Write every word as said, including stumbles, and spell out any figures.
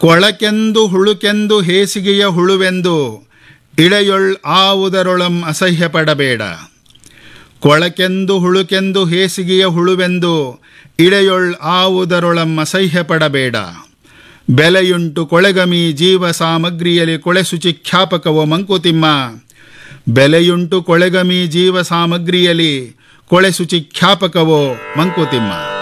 ಕೊಳಕೆಂದು ಹುಳುಕೆಂದು ಹೇಸಿಗೆಯ ಹುಳುವೆಂದು ಇಳೆಯೊಳ್ ಆವುದರೊಳಂ ಅಸಹ್ಯ ಪಡಬೇಡ. ಕೊಳಕೆಂದು ಹುಳುಕೆಂದು ಹೇಸಿಗೆಯ ಹುಳುವೆಂದು ಇಳೆಯೊಳ್ ಆವುದರೊಳಂ ಅಸಹ್ಯ ಪಡಬೇಡ. ಬೆಲೆಯುಂಟು ಕೊಳೆಗಮಿ ಜೀವ ಸಾಮಗ್ರಿಯಲ್ಲಿ ಕೊಳೆಸುಚಿ ಖ್ಯಾಪಕವೋ ಮಂಕುತಿಮ್ಮ. ಬೆಲೆಯುಂಟು ಕೊಳೆಗಮಿ ಜೀವ ಸಾಮಗ್ರಿಯಲ್ಲಿ ಕೊಳೆಸುಚಿ ಖ್ಯಾಪಕವೋ ಮಂಕುತಿಮ್ಮ.